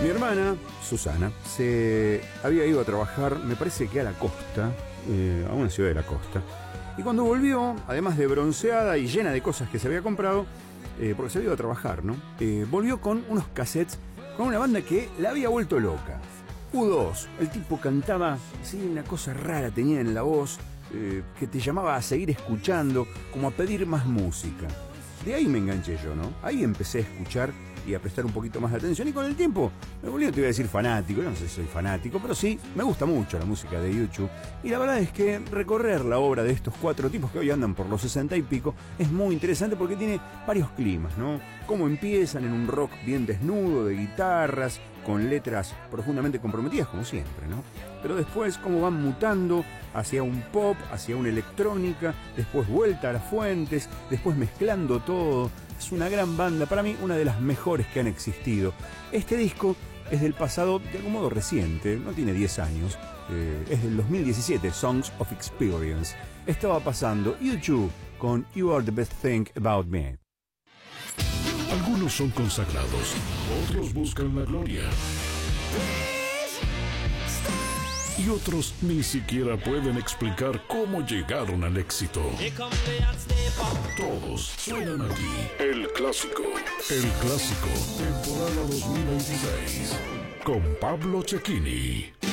Mi hermana, Susana, se había ido a trabajar, me parece que a la costa, a una ciudad de la costa. Y cuando volvió, además de bronceada y llena de cosas que se había comprado, porque se había ido a trabajar, ¿no? Volvió con unos cassettes, con una banda que la había vuelto loca. U2, el tipo cantaba, sí, una cosa rara tenía en la voz, que te llamaba a seguir escuchando, como a pedir más música. De ahí me enganché yo, ¿no? Ahí empecé a escuchar y a prestar un poquito más de atención, y con el tiempo me volví, no te voy a decir fanático, yo no sé si soy fanático, pero sí, me gusta mucho la música de YouTube, y la verdad es que recorrer la obra de estos cuatro tipos que hoy andan por los 60 y pico es muy interesante porque tiene varios climas, ¿no? Cómo empiezan en un rock bien desnudo, de guitarras, con letras profundamente comprometidas, como siempre, ¿no? Pero después cómo van mutando hacia un pop, hacia una electrónica, después vuelta a las fuentes, después mezclando todo. Es una gran banda, para mí una de las mejores que han existido. Este disco es del pasado, de algún modo reciente, no tiene 10 años, es del 2017, Songs of Experience. Estaba pasando U2 con You Are the Best Thing About Me. Algunos son consagrados, otros buscan la gloria. Y otros ni siquiera pueden explicar cómo llegaron al éxito. Todos suenan aquí. El Clásico. El Clásico, temporada 2026. Con Pablo Cecchini.